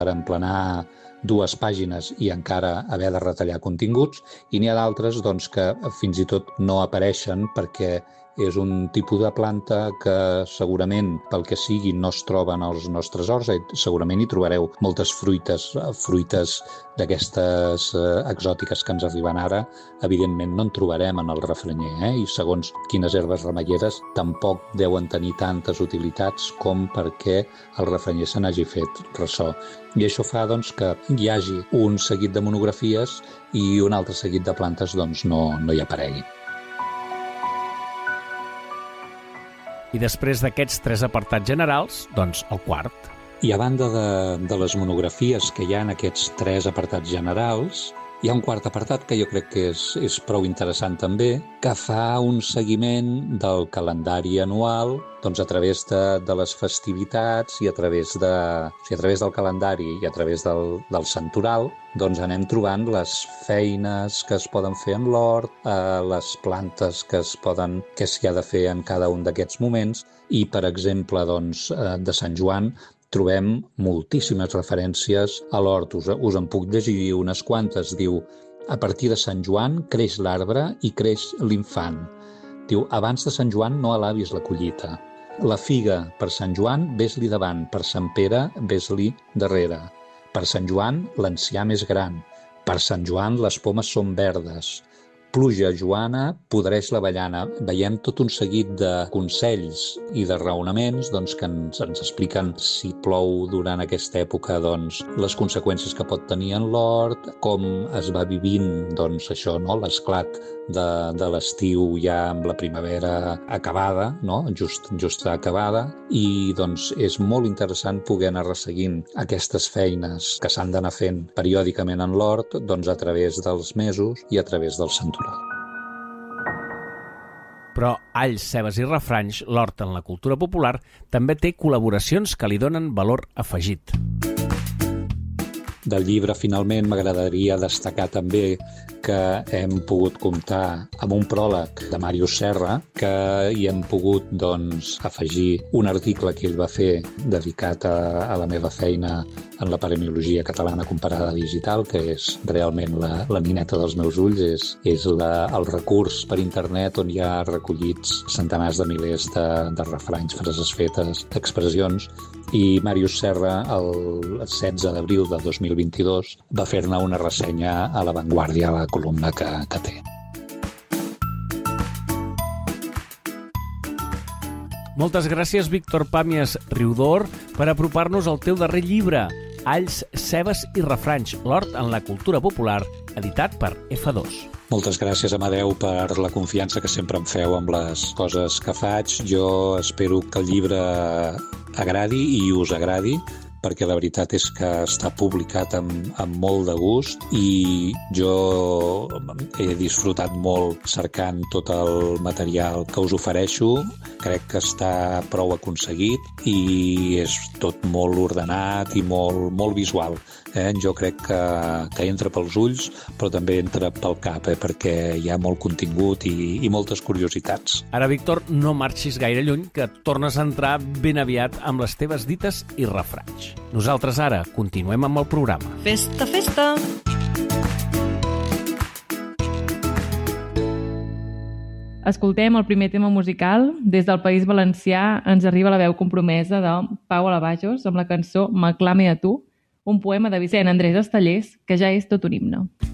per emplenar 2 pàgines i encara haver de retallar continguts, i n'hi ha d'altres doncs, que fins i tot no apareixen perquè és un tipus de planta que segurament, pel que sigui, no es troben als nostres horts. Segurament hi trobareu moltes fruites d'aquestes exòtiques que ens arriben ara. Evidentment no en trobarem en el refranyer, i segons quines herbes remeieres tampoc deuen tenir tantes utilitats com perquè el refranyer se n'hagi fet ressò. I això fa doncs, que hi hagi un seguit de monografies i un altre seguit de plantes doncs, no hi aparegui. I després d'aquests 3 apartats generals, doncs el quart. I a banda de les monografies que hi ha en aquests 3 apartats generals, hi ha un quart apartat que jo crec que és prou interessant també, que fa un seguiment del calendari anual doncs, a través de les festivitats i a través del calendari i a través del santoral, doncs anem trobant les feines que es poden fer en l'hort, les plantes que s'hi ha de fer en cada un d'aquests moments, i, per exemple, doncs, de Sant Joan, trobem moltíssimes referències a l'hort. Us en puc llegir unes quantes. Diu, a partir de Sant Joan creix l'arbre i creix l'infant. Diu, abans de Sant Joan no alabis la collita. La figa, per Sant Joan, ves-li davant, per Sant Pere, ves-li darrere. Per Sant Joan, l'encià més gran. Per Sant Joan, les pomes són verdes. Pluja joana, podreix l'avellana. Veiem tot un seguit de consells i de raonaments doncs, que ens expliquen si plou durant aquesta època, doncs, les conseqüències que pot tenir en l'hort, com es va vivint doncs, això, no? L'esclat de l'estiu ja amb la primavera acabada, no? just acabada, i doncs, és molt interessant poder anar resseguint aquestes feines que s'han d'anar fent periòdicament en l'hort doncs, a través dels mesos i a través del santoral. Però alls, cebes i refranys, l'hort en la cultura popular també té col·laboracions que li donen valor afegit. Del llibre, finalment, m'agradaria destacar també que hem pogut comptar amb un pròleg de Màrius Serra, que hi hem pogut doncs, afegir un article que ell va fer dedicat a la meva feina en la paremiologia catalana comparada digital, que és realment la nineta dels meus ulls, és el recurs per internet on hi ha recollits centenars de milers de refranys, frases fetes, expressions, i Màrius Serra, el 16 d'abril de 2022, va fer-ne una ressenya a La Vanguardia, a la columna que té. Moltes gràcies, Víctor Pàmies Riudor, per apropar-nos al teu darrer llibre, Alls, cebes i refranys, l'hort en la cultura popular, editat per F2. Moltes gràcies, Amadeu, per la confiança que sempre em feu amb les coses que faig. Jo espero que el llibre agradi i us agradi, perquè la veritat és que està publicat amb molt de gust i jo he disfrutat molt cercant tot el material que us ofereixo. Crec que està prou aconseguit i és tot molt ordenat i molt visual. Jo crec que entra pels ulls, però també entra pel cap, perquè hi ha molt contingut i moltes curiositats. Ara, Víctor, no marxis gaire lluny, que tornes a entrar ben aviat amb les teves dites i refranys. Nosaltres ara continuem amb el programa. Festa, festa! Escoltem el primer tema musical. Des del País Valencià ens arriba la veu compromesa de Pau Alabajos amb la cançó M'aclame a tu, un poema de Vicent Andrés Estellés que ja és tot un himne.